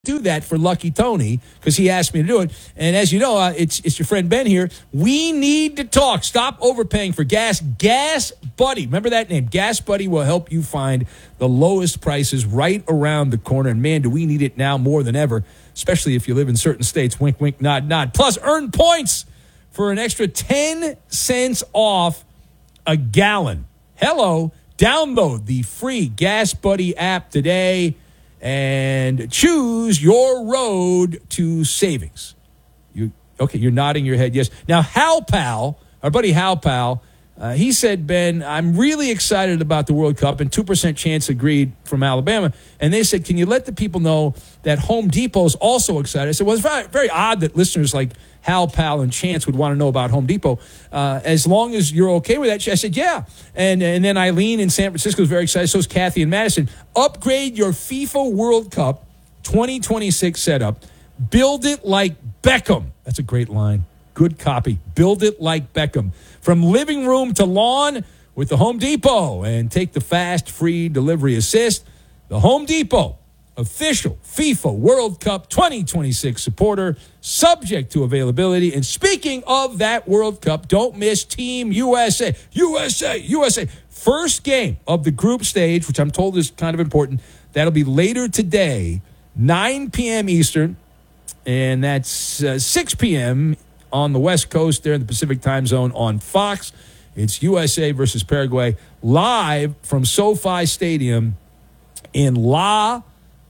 do that for Lucky Tony because he asked me to do it. And as you know, it's your friend Ben here. We need to talk. Stop overpaying for gas. Gas Buddy. Remember that name. Gas Buddy will help you find the lowest prices right around the corner. And man, do we need it now more than ever, especially if you live in certain states. Wink, wink, nod, nod. Plus, earn points for an extra 10 cents off a gallon. Hello. Download the free Gas Buddy app today and choose your road to savings. You're nodding your head, yes. Now, Hal Pal, our buddy Hal Pal, he said, Ben, I'm really excited about the World Cup, and 2% chance agreed from Alabama. And they said, can you let the people know that Home Depot's also excited? I said, well, it's very, very odd that listeners like Hal, Pal, and Chance would want to know about Home Depot. As long as you're okay with that, I said, yeah. And then Eileen in San Francisco is very excited. So is Kathy in Madison. Upgrade your FIFA World Cup 2026 setup. Build it like Beckham. That's a great line. Good copy. Build it like Beckham. From living room to lawn with the Home Depot. And take the fast, free delivery assist. The Home Depot. Official FIFA World Cup 2026 supporter, subject to availability. And speaking of that World Cup, don't miss Team USA. USA. First game of the group stage, which I'm told is kind of important. That'll be later today, 9 p.m. Eastern. And that's 6 p.m. on the West Coast there in the Pacific time zone on Fox. It's USA versus Paraguay live from SoFi Stadium in La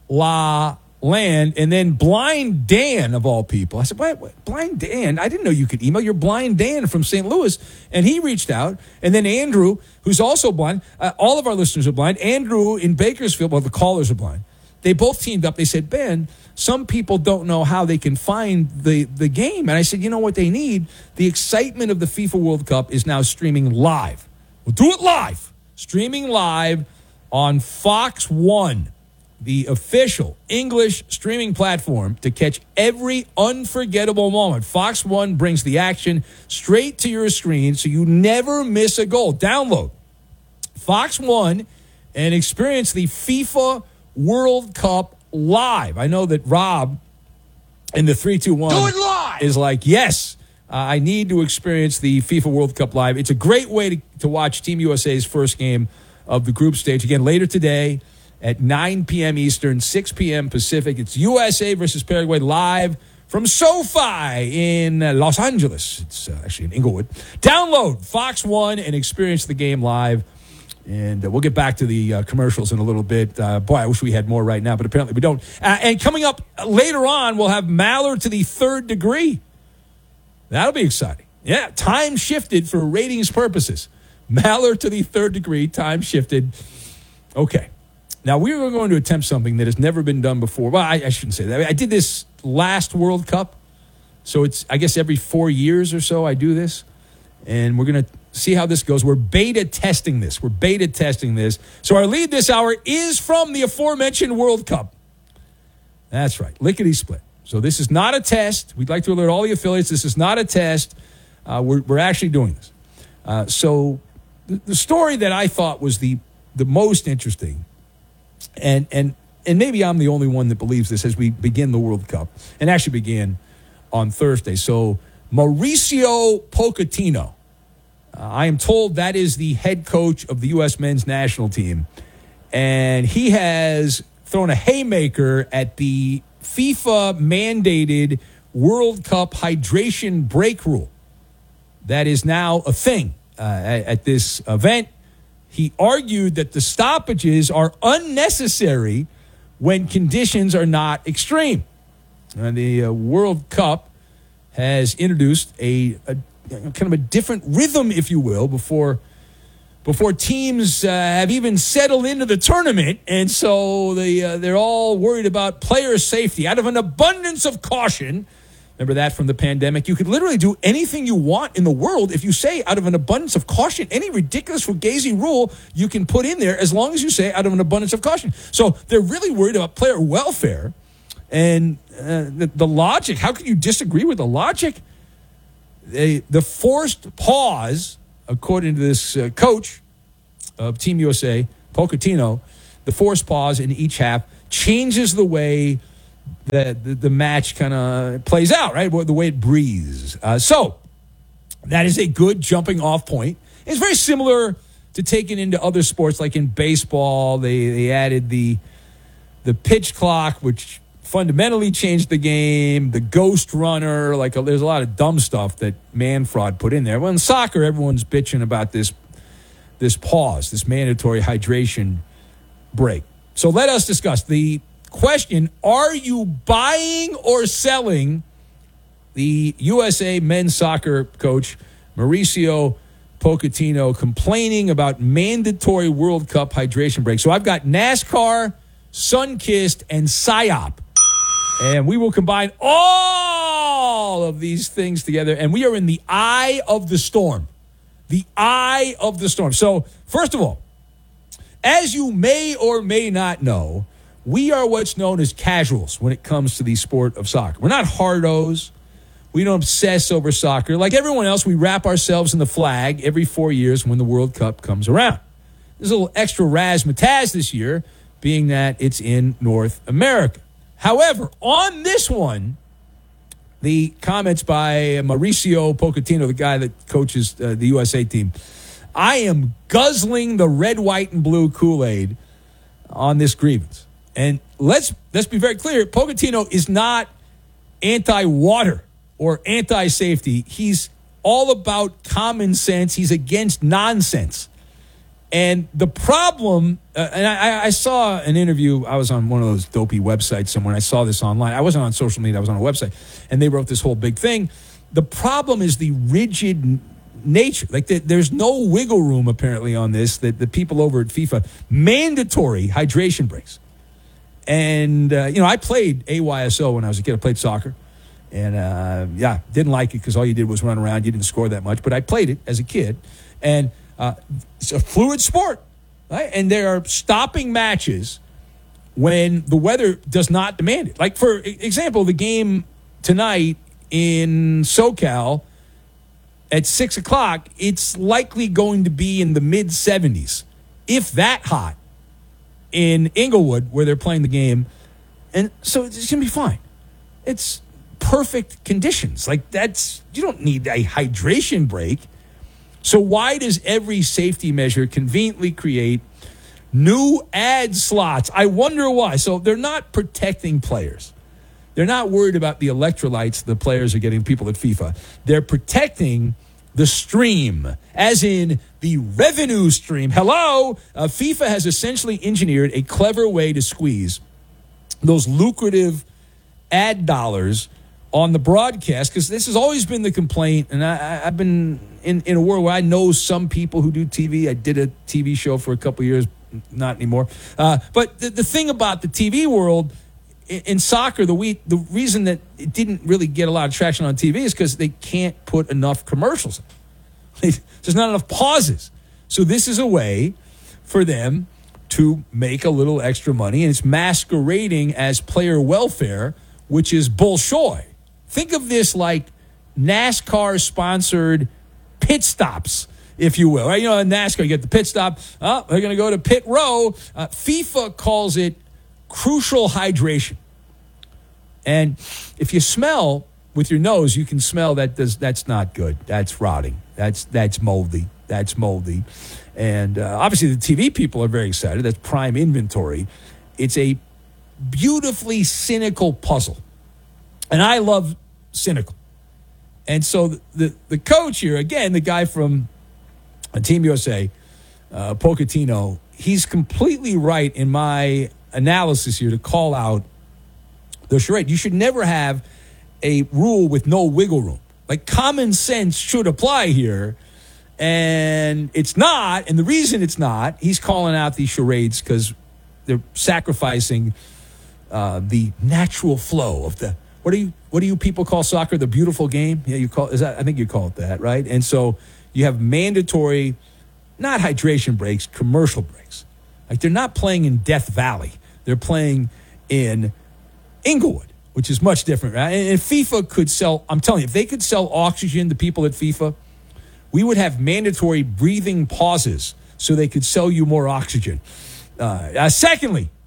Land. And then Blind Dan, of all people. I said, what? Blind Dan? I didn't know you could email. You're Blind Dan from St. Louis. And he reached out. And then Andrew, who's also blind. All of our listeners are blind. Andrew in Bakersfield, well, the callers are blind. They both teamed up. They said, Ben, some people don't know how they can find the game. And I said, you know what they need? The excitement of the FIFA World Cup is now streaming live. We'll do it live. Streaming live on Fox One, the official English streaming platform to catch every unforgettable moment. Fox One brings the action straight to your screen so you never miss a goal. Download Fox One and experience the FIFA World Cup live. I know that Rob in the 321 is like, yes, I need to experience the FIFA World Cup live. It's a great way to watch Team USA's first game of the group stage. Again, later today at 9 p.m. Eastern, 6 p.m. Pacific. It's USA versus Paraguay live from SoFi in Los Angeles. It's actually in Inglewood. Download Fox One and experience the game live. And we'll get back to the commercials in a little bit. Boy, I wish we had more right now, but apparently we don't. And coming up later on, we'll have Maller to the Third Degree. That'll be exciting. Yeah, time shifted for ratings purposes. Maller to the Third Degree, time shifted. Okay. Now, we are going to attempt something that has never been done before. Well, I shouldn't say that. I did this last World Cup. So it's, I guess, every 4 years or so I do this. And we're going to see how this goes. We're beta testing this. So our lead this hour is from the aforementioned World Cup. That's right. Lickety split. So this is not a test. We'd like to alert all the affiliates. This is not a test. We're actually doing this. So the story that I thought was the most interesting, and maybe I'm the only one that believes this as we begin the World Cup, and actually began on Thursday. So Mauricio Pochettino, I am told that is the head coach of the U.S. men's national team, and he has thrown a haymaker at the FIFA-mandated World Cup hydration break rule that is now a thing at this event. He argued that the stoppages are unnecessary when conditions are not extreme. And the World Cup has introduced a kind of a different rhythm, if you will, before teams have even settled into the tournament. And so they're all worried about player safety. Out of an abundance of caution, remember that from the pandemic, you could literally do anything you want in the world if you say out of an abundance of caution. Any ridiculous fugazi rule you can put in there as long as you say out of an abundance of caution. So they're really worried about player welfare. And the logic, how can you disagree with the logic? The forced pause, according to this coach of Team USA, Pochettino, the forced pause in each half changes the way the match kind of plays out, right? The way it breathes. So that is a good jumping off point. It's very similar to taking into other sports, like in baseball. They added the pitch clock, which fundamentally changed the game. The ghost runner, there's a lot of dumb stuff that Manfred put in there. Well, in soccer, everyone's bitching about this pause, this mandatory hydration break. So let us discuss the question: are you buying or selling the USA men's soccer coach Mauricio Pochettino complaining about mandatory World Cup hydration break? So I've got NASCAR, Sunkist, and PSYOP. And we will combine all of these things together, and we are in the eye of the storm. The eye of the storm. So, first of all, as you may or may not know, we are what's known as casuals when it comes to the sport of soccer. We're not hardos. We don't obsess over soccer. Like everyone else, we wrap ourselves in the flag every 4 years when the World Cup comes around. There's a little extra razzmatazz this year, being that it's in North America. However, on this one, the comments by Mauricio Pochettino, the guy that coaches the USA team, I am guzzling the red, white, and blue Kool-Aid on this grievance. And let's be very clear, Pochettino is not anti-water or anti-safety. He's all about common sense. He's against nonsense. And the problem, and I saw an interview, I was on one of those dopey websites somewhere, and I saw this online. I wasn't on social media, I was on a website, and they wrote this whole big thing. The problem is the rigid nature. There's no wiggle room, apparently, on this, that the people over at FIFA, mandatory hydration breaks. And, I played AYSO when I was a kid. I played soccer. And, didn't like it because all you did was run around. You didn't score that much. But I played it as a kid. And it's a fluid sport, right? And they are stopping matches when the weather does not demand it. Like, for example, the game tonight in SoCal at 6 o'clock, it's likely going to be in the mid-70s, if that hot, in Inglewood, where they're playing the game. And so it's going to be fine. It's perfect conditions. You don't need a hydration break. So why does every safety measure conveniently create new ad slots? I wonder why. So they're not protecting players. They're not worried about the electrolytes the players are getting, people at FIFA. They're protecting the stream, as in the revenue stream. Hello? FIFA has essentially engineered a clever way to squeeze those lucrative ad dollars on the broadcast, because this has always been the complaint, and I've been in a world where I know some people who do TV. I did a TV show for a couple of years, not anymore. But the thing about the TV world in soccer, the reason that it didn't really get a lot of traction on TV is because they can't put enough commercials in. There's not enough pauses. So this is a way for them to make a little extra money, and it's masquerading as player welfare, which is bullshit. Think of this like NASCAR-sponsored pit stops, if you will. Right? In NASCAR, you get the pit stop. Oh, they're going to go to pit row. FIFA calls it crucial hydration. And if you smell with your nose, you can smell that's not good. That's rotting. That's moldy. That's moldy. And obviously the TV people are very excited. That's prime inventory. It's a beautifully cynical puzzle. And I love cynical. And so the coach here, again, the guy from Team USA, Pochettino, he's completely right in my analysis here to call out the charade. You should never have a rule with no wiggle room. Like, common sense should apply here, and it's not. And the reason it's not, he's calling out these charades because they're sacrificing the natural flow of the what do you people call soccer? The beautiful game? Yeah, I think you call it that, right? And so you have mandatory, not hydration breaks, commercial breaks. Like, they're not playing in Death Valley. They're playing in Inglewood, which is much different, right? And FIFA could sell, I'm telling you, if they could sell oxygen to people at FIFA, we would have mandatory breathing pauses so they could sell you more oxygen. Secondly,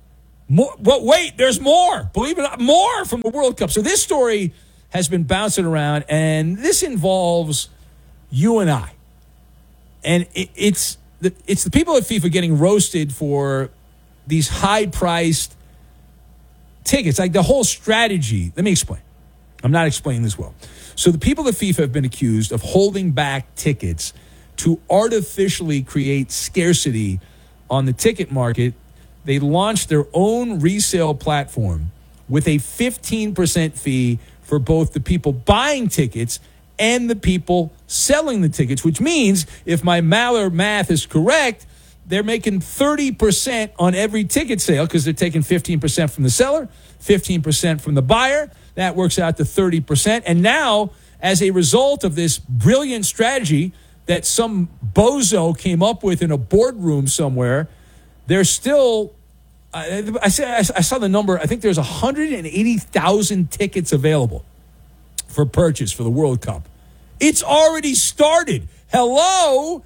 More, but wait, there's more. Believe it or not, more from the World Cup. So this story has been bouncing around, and this involves you and I. And it's the people at FIFA getting roasted for these high-priced tickets. Like the whole strategy. Let me explain. I'm not explaining this well. So the people at FIFA have been accused of holding back tickets to artificially create scarcity on the ticket market. They launched their own resale platform with a 15% fee for both the people buying tickets and the people selling the tickets, which means if my Maller math is correct, they're making 30% on every ticket sale because they're taking 15% from the seller, 15% from the buyer. That works out to 30%. And now, as a result of this brilliant strategy that some bozo came up with in a boardroom somewhere, there's still, I saw the number, I think there's 180,000 tickets available for purchase for the World Cup. It's already started. Hello?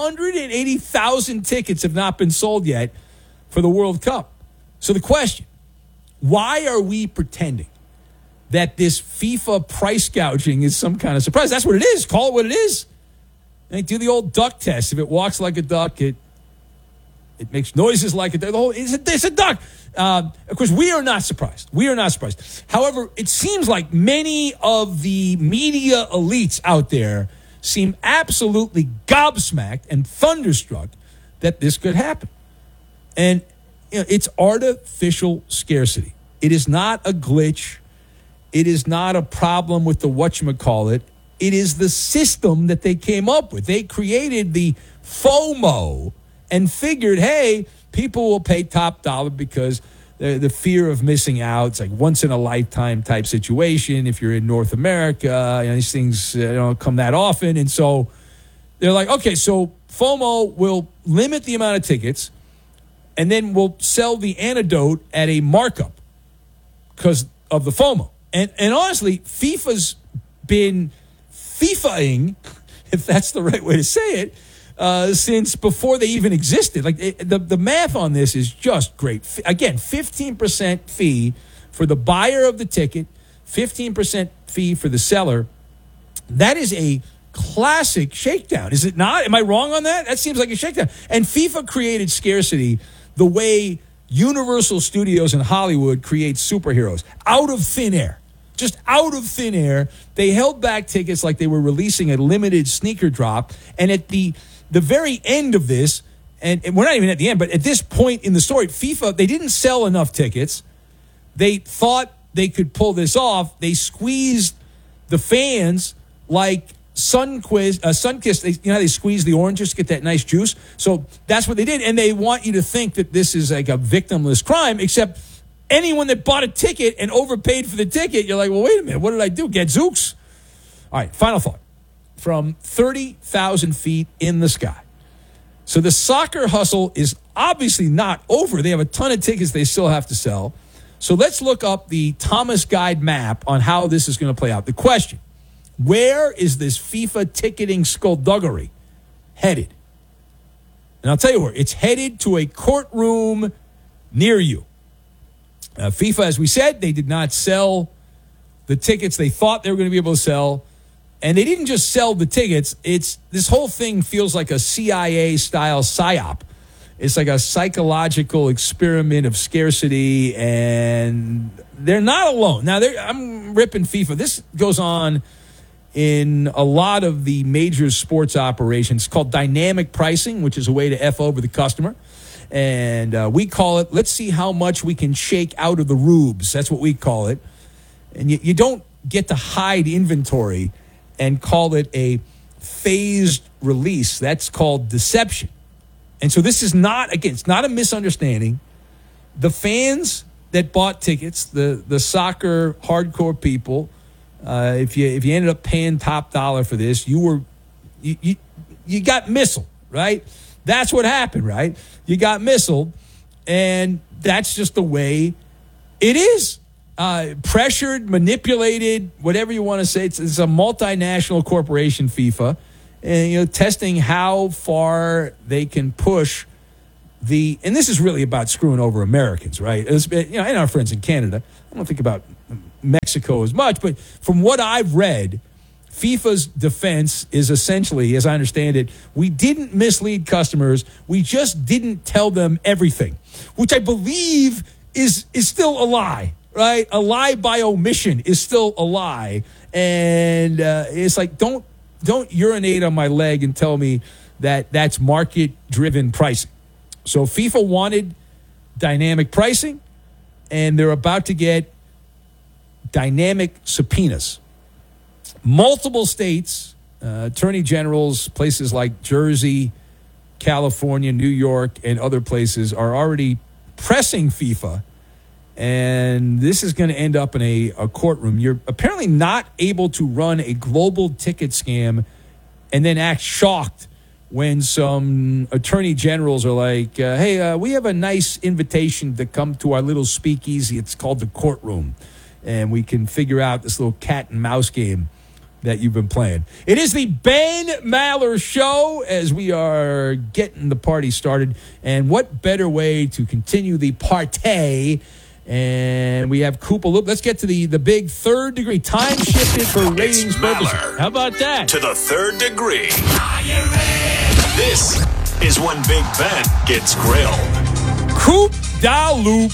180,000 tickets have not been sold yet for the World Cup. So the question, why are we pretending that this FIFA price gouging is some kind of surprise? That's what it is. Call it what it is. And do the old duck test. If it walks like a duck, it makes noises like a duck. It's a duck. Of course, we are not surprised. We are not surprised. However, it seems like many of the media elites out there seem absolutely gobsmacked and thunderstruck that this could happen. And it's artificial scarcity. It is not a glitch. It is not a problem with the whatchamacallit. It is the system that they came up with. They created the FOMO and figured, hey, people will pay top dollar because the fear of missing out. It's like once in a lifetime type situation. If you're in North America, these things don't come that often. And so they're like, okay, so FOMO will limit the amount of tickets and then we'll sell the antidote at a markup because of the FOMO. And honestly, FIFA's been FIFAing, if that's the right way to say it, since before they even existed. Like the math on this is just great. Again, 15% fee for the buyer of the ticket, 15% fee for the seller. That is a classic shakedown, is it not? Am I wrong on that? That seems like a shakedown. And FIFA created scarcity the way Universal Studios in Hollywood creates superheroes, out of thin air. Just out of thin air. They held back tickets like they were releasing a limited sneaker drop. And at the very end of this, and we're not even at the end, but at this point in the story, FIFA, they didn't sell enough tickets. They thought they could pull this off. They squeezed the fans like Sunkist. They squeeze the oranges to get that nice juice. So that's what they did. And they want you to think that this is like a victimless crime, except anyone that bought a ticket and overpaid for the ticket, you're like, well, wait a minute, what did I do? Get Zooks? All right, final thought. From 30,000 feet in the sky. So the soccer hustle is obviously not over. They have a ton of tickets they still have to sell. So let's look up the Thomas Guide map on how this is going to play out. The question, where is this FIFA ticketing skullduggery headed? And I'll tell you where. It's headed to a courtroom near you. FIFA, as we said, they did not sell the tickets they thought they were going to be able to sell. And they didn't just sell the tickets. This whole thing feels like a CIA-style psyop. It's like a psychological experiment of scarcity, and they're not alone. Now, I'm ripping FIFA. This goes on in a lot of the major sports operations. It's called dynamic pricing, which is a way to F over the customer. And we call it, let's see how much we can shake out of the rubes. That's what we call it. And you don't get to hide inventory and call it a phased release. That's called deception. And so this is not, again, it's not a misunderstanding. The fans that bought tickets, the soccer hardcore people, if you ended up paying top dollar for this, you got missiled, right? That's what happened, right? You got missiled, and that's just the way it is. Pressured, manipulated, whatever you want to say. It's a multinational corporation, FIFA, and testing how far they can push and this is really about screwing over Americans, right? And our friends in Canada. I don't think about Mexico as much, but from what I've read, FIFA's defense is essentially, as I understand it, we didn't mislead customers. We just didn't tell them everything, which I believe is still a lie, right? A lie by omission is still a lie. And it's like, don't urinate on my leg and tell me that that's market-driven pricing. So FIFA wanted dynamic pricing, and they're about to get dynamic subpoenas. Multiple states, attorney generals, places like Jersey, California, New York, and other places are already pressing FIFA, and this is going to end up in a courtroom. You're apparently not able to run a global ticket scam and then act shocked when some attorney generals are like, hey, we have a nice invitation to come to our little speakeasy. It's called the courtroom, and we can figure out this little cat and mouse game that you've been playing. It is the Ben Maller Show as we are getting the party started. And what better way to continue the party? And we have Koopa Loop. Let's get to the big third degree. Time shifted for ratings purposes. How about that? To the third degree. This is when Big Ben gets grilled. Koopa Loop.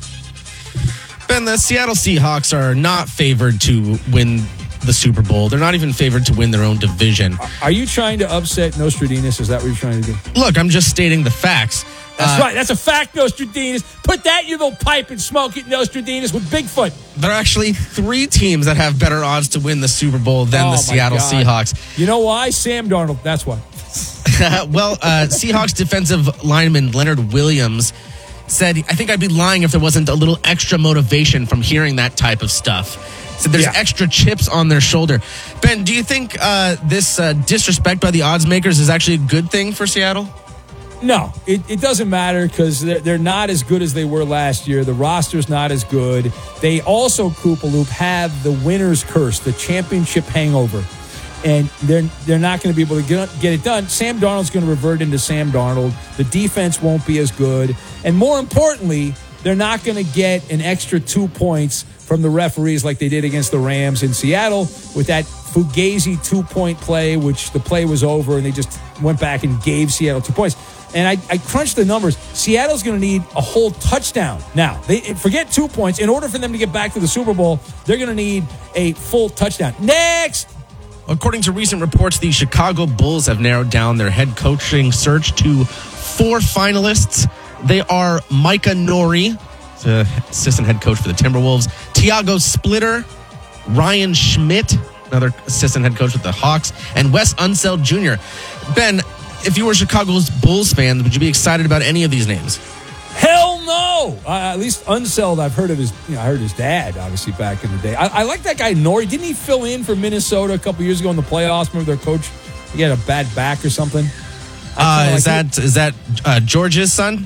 Ben, the Seattle Seahawks are not favored to win the Super Bowl. They're not even favored to win their own division. Are you trying to upset Nostradamus? Is that what you're trying to do? Look, I'm just stating the facts. That's right. That's a fact, Nostradamus. Put that in your little pipe and smoke it, Nostradamus, with Bigfoot. There are actually 3 teams that have better odds to win the Super Bowl than the Seattle Seahawks. You know why? Sam Darnold. That's why. Well, Seahawks defensive lineman Leonard Williams said, I think I'd be lying if there wasn't a little extra motivation from hearing that type of stuff. So there's extra chips on their shoulder. Ben, do you think this disrespect by the odds makers is actually a good thing for Seattle? No, it doesn't matter because they're not as good as they were last year. The roster's not as good. They also, Koopa Loop, have the winner's curse, the championship hangover. And they're not going to be able to get it done. Sam Darnold's going to revert into Sam Darnold. The defense won't be as good. And more importantly, they're not going to get an extra 2 points from the referees like they did against the Rams in Seattle with that Fugazi 2-point play, which the play was over, and they just went back and gave Seattle 2 points. And I crunched the numbers. Seattle's going to need a whole touchdown. Now, forget 2 points. In order for them to get back to the Super Bowl, they're going to need a full touchdown. Next! According to recent reports, the Chicago Bulls have narrowed down their head coaching search to 4 finalists. They are Micah Nori, the assistant head coach for the Timberwolves, Tiago Splitter, Ryan Schmidt, another assistant head coach with the Hawks, and Wes Unseld Jr. Ben, if you were Chicago's Bulls fan, would you be excited about any of these names? Hell no! At least Unseld, I've heard of his. I heard his dad, obviously, back in the day. I like that guy Nori. Didn't he fill in for Minnesota a couple years ago in the playoffs? Remember their coach? He had a bad back or something. Is that George's son?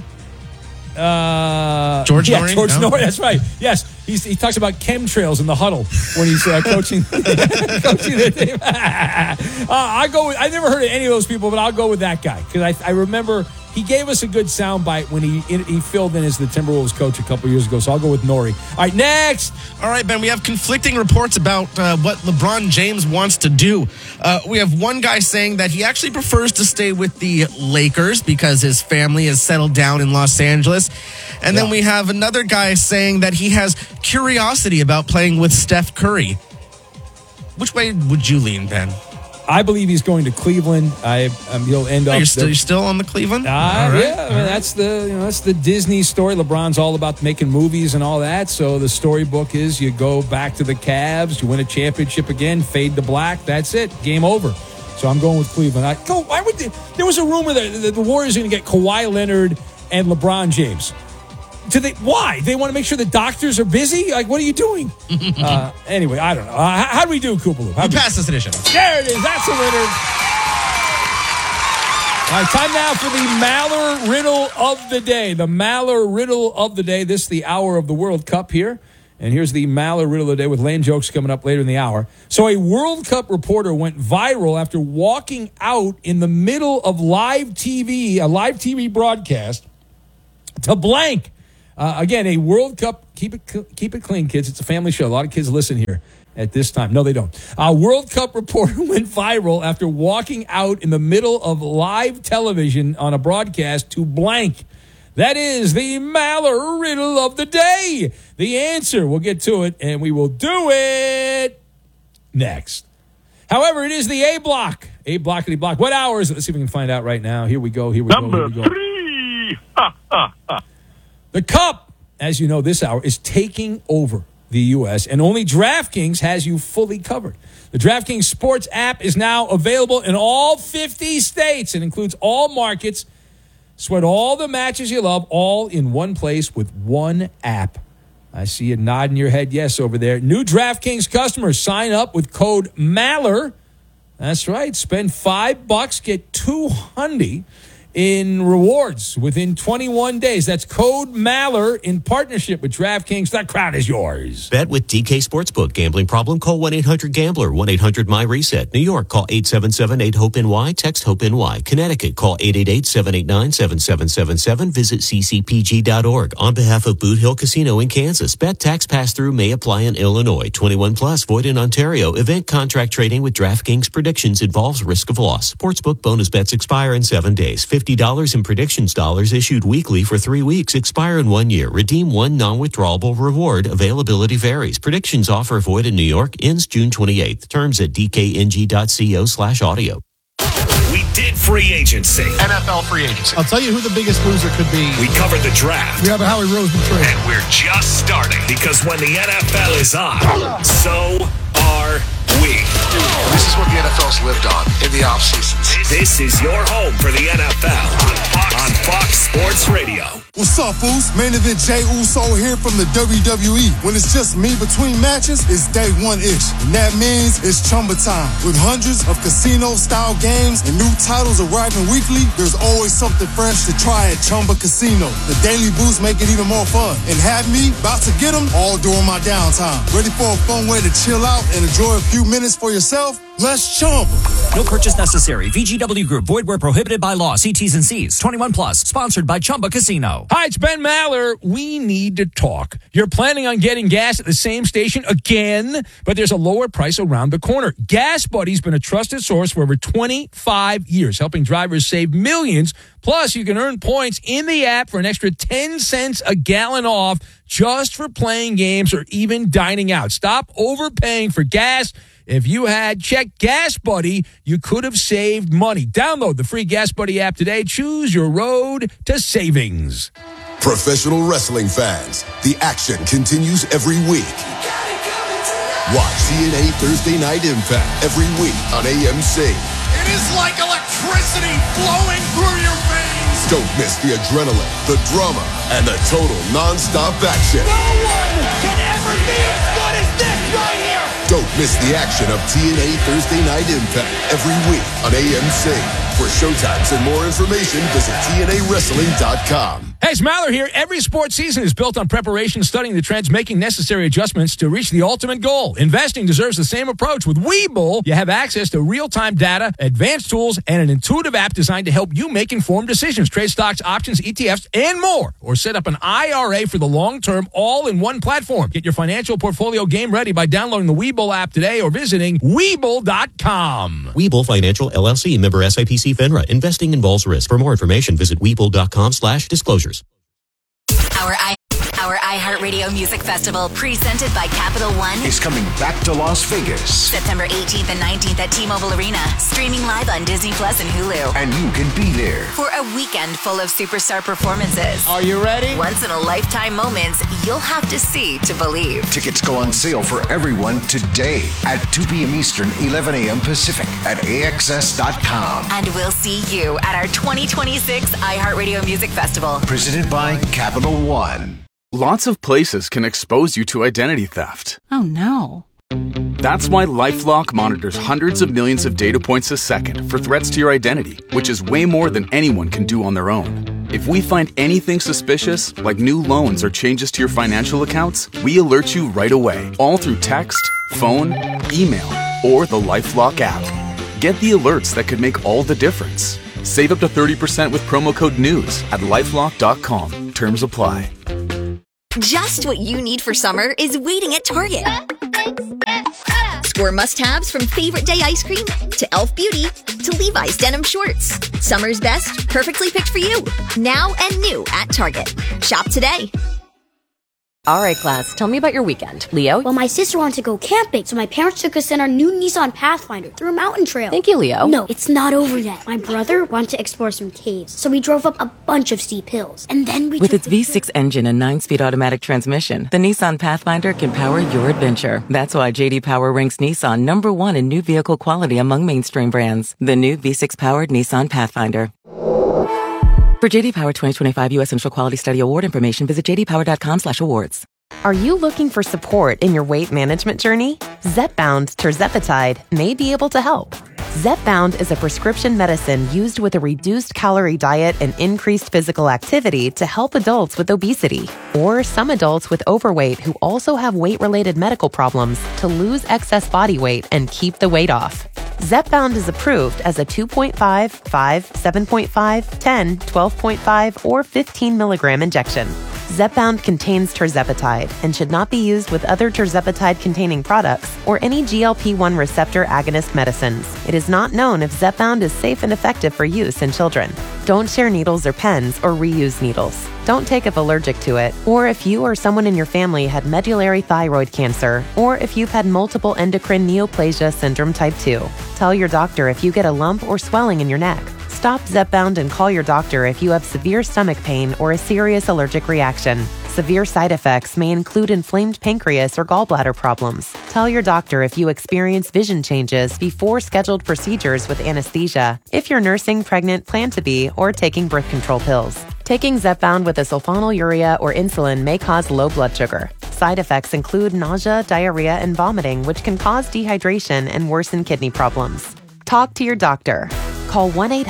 George Nori? George Nori. That's right. Yes, he talks about chemtrails in the huddle when he's coaching coaching the team. I never heard of any of those people, but I'll go with that guy because I remember he gave us a good soundbite when he filled in as the Timberwolves coach a couple years ago. So I'll go with Nori. All right, next. All right, Ben, we have conflicting reports about what LeBron James wants to do. We have one guy saying that he actually prefers to stay with the Lakers because his family is settled down in Los Angeles. And then we have another guy saying that he has curiosity about playing with Steph Curry. Which way would you lean, Ben? I believe he's going to Cleveland. He'll end up. You're still on the Cleveland? All right. Yeah, that's the Disney story. LeBron's all about making movies and all that. So the storybook is you go back to the Cavs, you win a championship again, fade to black. That's it. Game over. So I'm going with Cleveland. There was a rumor that the Warriors are going to get Kawhi Leonard and LeBron James. Why? They want to make sure the doctors are busy? Like, what are you doing? Anyway, I don't know. How do we do, Koopa Loop? You passed this edition. There it is. That's a winner. All right, time now for the Maller Riddle of the Day. The Maller Riddle of the Day. This is the hour of the World Cup here. And here's the Maller Riddle of the Day with lame jokes coming up later in the hour. So a World Cup reporter went viral after walking out in the middle of a live TV broadcast, to blank. Again, a World Cup. Keep it clean, kids. It's a family show. A lot of kids listen here at this time. No, they don't. A World Cup reporter went viral after walking out in the middle of live television on a broadcast to blank. That is the Maller riddle of the day. The answer, we'll get to it, and we will do it next. However, it is the A block. A blockity block. What hour is it? Let's see if we can find out right now. Here we go. Number 3. The Cup, as you know, this hour is taking over the U.S., and only DraftKings has you fully covered. The DraftKings Sports app is now available in all 50 states and includes all markets. Sweat all the matches you love, all in one place with one app. I see you nodding your head yes over there. New DraftKings customers sign up with code MALLER. That's right. Spend $5, get $200 in rewards within 21 days. That's code MALLER in partnership with DraftKings. That crown is yours. Bet with DK Sportsbook. Gambling problem? Call 1-800-GAMBLER. 1-800-MY-RESET. New York, call 877-8-HOPE-NY. Text HOPE-NY. Connecticut, call 888-789-7777. Visit ccpg.org. On behalf of Boot Hill Casino in Kansas, bet tax pass-through may apply in Illinois. 21 plus, void in Ontario. Event contract trading with DraftKings predictions involves risk of loss. Sportsbook bonus bets expire in 7 days. $50 in predictions dollars issued weekly for 3 weeks. Expire in 1 year. Redeem one non-withdrawable reward. Availability varies. Predictions offer void in New York. Ends June 28th. Terms at dkng.co/audio. We did free agency. NFL free agency. I'll tell you who the biggest loser could be. We covered the draft. We have a Howie Roseman trade. And we're just starting. Because when the NFL is on, so are we. This is what the NFL's lived on in the offseasons. This is your home for the NFL on Fox Sports Radio. What's up, fools? Main event Jey Uso here from the WWE. When it's just me between matches, it's day one-ish. And that means it's Chumba time. With hundreds of casino-style games and new titles arriving weekly, there's always something fresh to try at Chumba Casino. The daily boosts make it even more fun. And have me about to get them all during my downtime. Ready for a fun way to chill out and enjoy a few minutes for yourself? Let's Chumba. No purchase necessary. VGW Group. Void where prohibited by law. See T's and C's. 21 plus. Sponsored by Chumba Casino. Hi, it's Ben Maller. We need to talk. You're planning on getting gas at the same station again, but there's a lower price around the corner. Gas Buddy's been a trusted source for over 25 years, helping drivers save millions. Plus, you can earn points in the app for an extra 10 cents a gallon off just for playing games or even dining out. Stop overpaying for gas. If you had checked Gas Buddy, you could have saved money. Download the free Gas Buddy app today. Choose your road to savings. Professional wrestling fans, the action continues every week. Watch TNA Thursday Night Impact every week on AMC. It is like electricity flowing through your veins. Don't miss the adrenaline, the drama, and the total non-stop action. No one can ever be as good as this right here. Don't miss the action of TNA Thursday Night Impact every week on AMC. For showtimes and more information, visit TNAWrestling.com. Hey, it's Maller here. Every sports season is built on preparation, studying the trends, making necessary adjustments to reach the ultimate goal. Investing deserves the same approach. With Webull, you have access to real-time data, advanced tools, and an intuitive app designed to help you make informed decisions. Trade stocks, options, ETFs, and more. Or set up an IRA for the long term, all in one platform. Get your financial portfolio game ready by downloading the Webull app today or visiting Webull.com. Webull Financial LLC, member SIPC FINRA. Investing involves risk. For more information, visit Webull.com/disclosures. Our iHeartRadio Music Festival, presented by Capital One, Is coming back to Las Vegas. September 18th and 19th at T-Mobile Arena, streaming live on Disney Plus and Hulu. And you can be there. For a weekend full of superstar performances. Are you ready? Once-in-a-lifetime moments you'll have to see to believe. Tickets go on sale for everyone today at 2 p.m. Eastern, 11 a.m. Pacific at AXS.com. And we'll see you at our 2026 iHeartRadio Music Festival. Presented by Capital One. Lots of places can expose you to identity theft. Oh, no. That's why LifeLock monitors hundreds of millions of data points a second for threats to your identity, which is way more than anyone can do on their own. If we find anything suspicious, like new loans or changes to your financial accounts, we alert you right away, all through text, phone, email, or the LifeLock app. Get the alerts that could make all the difference. Save up to 30% with promo code NEWS at LifeLock.com. Terms apply. Just what you need for summer is waiting at Target. Score must-haves from favorite day ice cream to Elf Beauty to Levi's denim shorts. Summer's best, perfectly picked for you. Now and new at Target. Shop today. All right, class, tell me about your weekend. Leo? Well, my sister wanted to go camping, so my parents took us in our new Nissan Pathfinder through a mountain trail. Thank you, Leo. No, it's not over yet. My brother wanted to explore some caves, so we drove up a bunch of steep hills. And then we With its V6 engine and 9-speed automatic transmission, the Nissan Pathfinder can power your adventure. That's why J.D. Power ranks Nissan #1 in new vehicle quality among mainstream brands. The new V6-powered Nissan Pathfinder. For J.D. Power 2025 U.S. Central Quality Study Award information, visit jdpower.com/awards. Are you looking for support in your weight management journey? Zepbound tirzepatide may be able to help. Zepbound is a prescription medicine used with a reduced calorie diet and increased physical activity to help adults with obesity or some adults with overweight who also have weight-related medical problems to lose excess body weight and keep the weight off. Zepbound is approved as a 2.5, 5, 7.5, 10, 12.5, or 15 milligram injection. Zepbound contains tirzepatide and should not be used with other tirzepatide-containing products or any GLP-1 receptor agonist medicines. It is not known if Zepbound is safe and effective for use in children. Don't share needles or pens or reuse needles. Don't take if allergic to it, or if you or someone in your family had medullary thyroid cancer, or if you've had multiple endocrine neoplasia syndrome type 2. Tell your doctor if you get a lump or swelling in your neck. Stop Zepbound and call your doctor if you have severe stomach pain or a serious allergic reaction. Severe side effects may include inflamed pancreas or gallbladder problems. Tell your doctor if you experience vision changes before scheduled procedures with anesthesia, if you're nursing, pregnant, plan to be, or taking birth control pills. Taking Zepbound with a sulfonylurea or insulin may cause low blood sugar. Side effects include nausea, diarrhea, and vomiting, which can cause dehydration and worsen kidney problems. Talk to your doctor. Call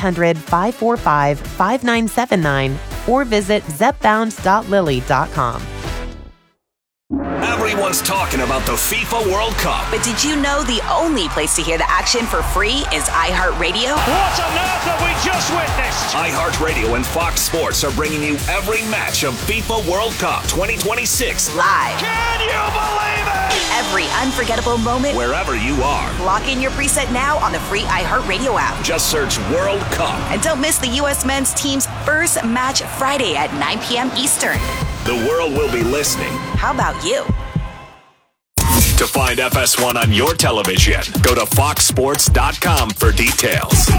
1-800-545-5979 or visit zepbound.lily.com. Everyone's talking about the FIFA World Cup. But did you know the only place to hear the action for free is iHeartRadio? What on earth have we just witnessed? iHeartRadio and Fox Sports are bringing you every match of FIFA World Cup 2026 live. Can you believe it? Every unforgettable moment. Wherever you are. Lock in your preset now on the free iHeartRadio app. Just search World Cup. And don't miss the U.S. men's team's first match Friday at 9 p.m. Eastern. The world will be listening. How about you? To find FS1 on your television, go to foxsports.com for details.